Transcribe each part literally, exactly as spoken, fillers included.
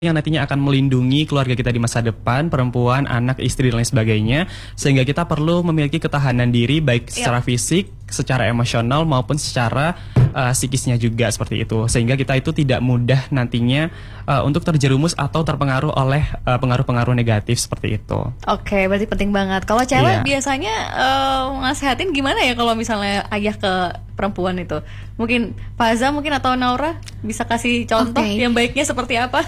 yang nantinya akan melindungi keluarga kita di masa depan, perempuan, anak, istri, dan lain sebagainya. Sehingga kita perlu memiliki ketahanan diri baik secara yep. fisik, secara emosional, maupun secara uh, psikisnya juga seperti itu. Sehingga kita itu tidak mudah nantinya uh, untuk terjerumus atau terpengaruh oleh uh, pengaruh-pengaruh negatif seperti itu. Oke, berarti penting banget. Kalau cewek yeah. biasanya uh, nasihatin gimana ya kalau misalnya ayah ke perempuan itu? Mungkin Faza mungkin atau Naura bisa kasih contoh okay. yang baiknya seperti apa?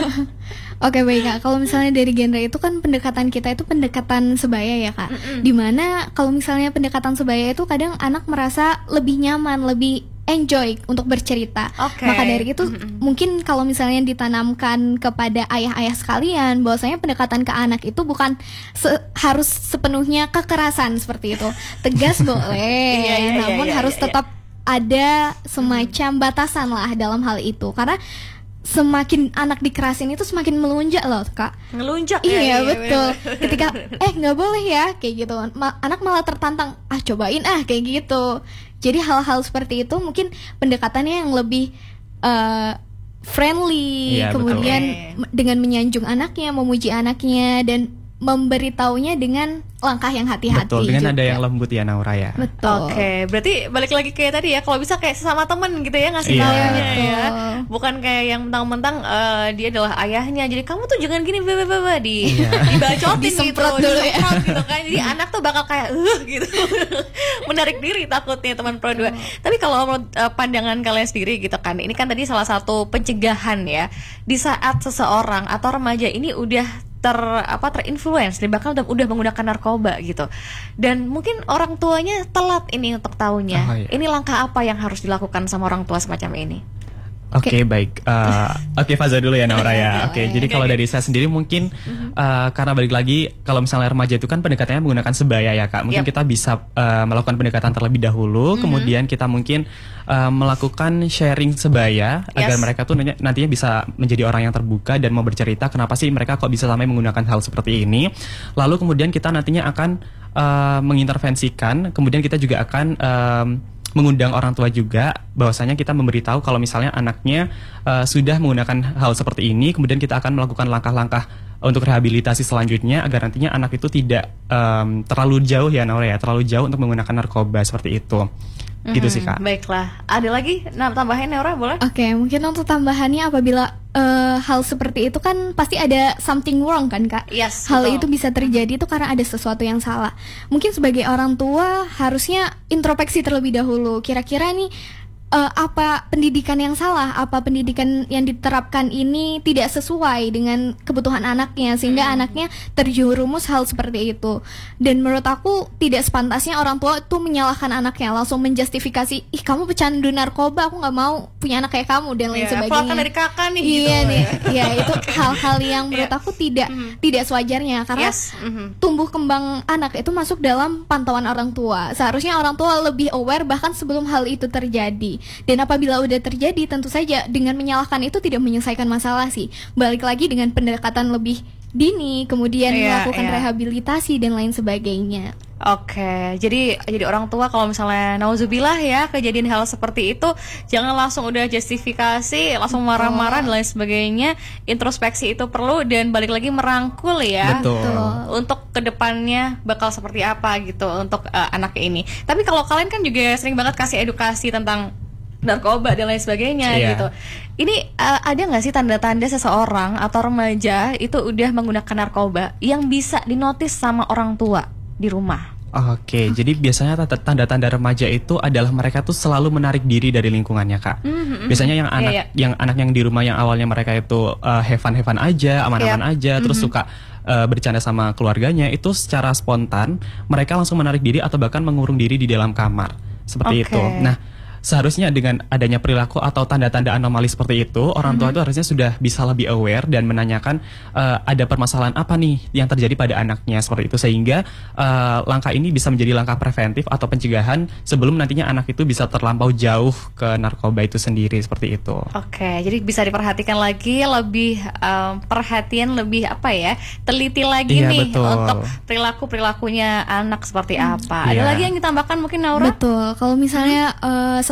Oke, baik Kak. Kalau misalnya dari genre itu kan pendekatan kita itu pendekatan sebaya ya Kak. Mm-mm. Dimana kalau misalnya pendekatan sebaya itu kadang anak merasa lebih nyaman, lebih enjoy untuk bercerita. Okay. Maka dari itu mm-mm. mungkin kalau misalnya ditanamkan kepada ayah-ayah sekalian bahwasanya pendekatan ke anak itu bukan se- harus sepenuhnya kekerasan seperti itu. Tegas boleh, iya, iya, namun iya, iya, harus iya, tetap iya. ada semacam batasan lah dalam hal itu. Karena semakin anak dikerasin itu semakin melunjak loh Kak. Ngelunjak iya, ya. Iya betul. Bener. Ketika eh nggak boleh ya kayak gitu. Ma- anak malah tertantang, ah cobain ah kayak gitu. Jadi hal-hal seperti itu mungkin pendekatannya yang lebih uh, friendly, iya, kemudian betul. Dengan menyanjung anaknya, memuji anaknya dan memberitahunya dengan langkah yang hati-hati. Betul, dengan juga. ada yang lembut ya Naura ya. Betul. Oke, okay. Berarti balik lagi kayak tadi ya, kalau bisa kayak sesama teman gitu ya ngasih iya. taunya ya. Bukan kayak yang mentang-mentang uh, dia adalah ayahnya. Jadi kamu tuh jangan gini bebe-bebe di iya. dibacotin disemprot gitu, dulu disemprot ya. gitu kan. Jadi anak tuh bakal kayak uh gitu. Menarik diri takutnya teman pro dua. Oh. Tapi kalau menurut uh, pandangan kalian sendiri gitu kan. Ini kan tadi salah satu pencegahan ya. Di saat seseorang atau remaja ini udah ter apa terinfluence dan bahkan udah, udah menggunakan narkoba gitu dan mungkin orang tuanya telat ini untuk tahunya. Oh, iya. Ini langkah apa yang harus dilakukan sama orang tua semacam ini? Oke okay, okay. baik, uh, oke okay, Faza dulu ya Naura ya. Oke, okay, jadi kalau dari saya sendiri mungkin uh, karena balik lagi kalau misalnya remaja itu kan pendekatannya menggunakan sebaya ya Kak. Mungkin yep. kita bisa uh, melakukan pendekatan terlebih dahulu, mm-hmm. kemudian kita mungkin uh, melakukan sharing sebaya yes. agar mereka tuh nantinya bisa menjadi orang yang terbuka dan mau bercerita kenapa sih mereka kok bisa sampai menggunakan hal seperti ini. Lalu kemudian kita nantinya akan uh, mengintervensikan, kemudian kita juga akan um, mengundang orang tua juga bahwasanya kita memberitahu kalau misalnya anaknya uh, sudah menggunakan hal seperti ini, kemudian kita akan melakukan langkah-langkah untuk rehabilitasi selanjutnya agar nantinya anak itu tidak um, terlalu jauh ya Naura ya, terlalu jauh untuk menggunakan narkoba seperti itu. Gitu hmm, sih Kak. Baiklah, ada lagi nah, tambahin Naura boleh? Oke, okay, mungkin untuk tambahannya apabila uh, hal seperti itu kan pasti ada something wrong kan Kak. Yes, hal betul. itu bisa terjadi itu karena ada sesuatu yang salah. Mungkin sebagai orang tua harusnya introspeksi terlebih dahulu. Kira-kira nih uh, apa pendidikan yang salah, apa pendidikan yang diterapkan ini tidak sesuai dengan kebutuhan anaknya sehingga hmm. anaknya terjerumus hal seperti itu. Dan menurut aku tidak sepantasnya orang tua tuh menyalahkan anaknya, langsung menjustifikasi, ih kamu pecandu narkoba, aku nggak mau punya anak kayak kamu dan lain yeah, sebagainya. Kan dari kakak nih. Iya gitu. nih, ya itu hal-hal yang menurut aku tidak mm-hmm. tidak sewajarnya karena yes. mm-hmm. tumbuh kembang anak itu masuk dalam pantauan orang tua. Seharusnya orang tua lebih aware bahkan sebelum hal itu terjadi. Dan apabila udah terjadi, tentu saja dengan menyalahkan itu tidak menyelesaikan masalah sih. Balik lagi dengan pendekatan lebih dini, kemudian yeah, melakukan yeah. rehabilitasi dan lain sebagainya. Oke, jadi jadi orang tua kalau misalnya nauzubillah ya kejadian hal seperti itu, jangan langsung udah justifikasi, langsung marah-marah dan lain sebagainya. Introspeksi itu perlu dan balik lagi merangkul ya. Betul. Untuk kedepannya bakal seperti apa gitu untuk uh, anak ini. Tapi kalau kalian kan juga sering banget kasih edukasi tentang narkoba dan lain sebagainya yeah. gitu. Ini uh, ada nggak sih tanda-tanda seseorang atau remaja itu udah menggunakan narkoba yang bisa dinotis sama orang tua di rumah? Oke, okay, jadi biasanya tanda-tanda remaja itu adalah mereka tuh selalu menarik diri dari lingkungannya Kak. Mm-hmm. Biasanya yang anak, yeah, yeah. yang anak yang di rumah yang awalnya mereka itu uh, have fun-have fun aja, aman-aman yeah. aja, terus mm-hmm. suka uh, bercanda sama keluarganya, itu secara spontan mereka langsung menarik diri atau bahkan mengurung diri di dalam kamar seperti okay. itu. Nah. Seharusnya dengan adanya perilaku atau tanda-tanda anomali seperti itu, orang tua mm-hmm. itu harusnya sudah bisa lebih aware dan menanyakan uh, ada permasalahan apa nih yang terjadi pada anaknya seperti itu, sehingga uh, langkah ini bisa menjadi langkah preventif atau pencegahan sebelum nantinya anak itu bisa terlampau jauh ke narkoba itu sendiri seperti itu. Oke, jadi bisa diperhatikan lagi, lebih um, perhatian, lebih apa ya, teliti lagi iya, nih betul. untuk perilaku-perilakunya anak seperti apa. Iya. Ada lagi yang ditambahkan mungkin Naura? Betul, kalau misalnya uh,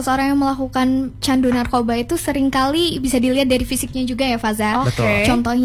seseorang yang melakukan candu narkoba itu seringkali bisa dilihat dari fisiknya juga ya, Faza. Oke. Contohnya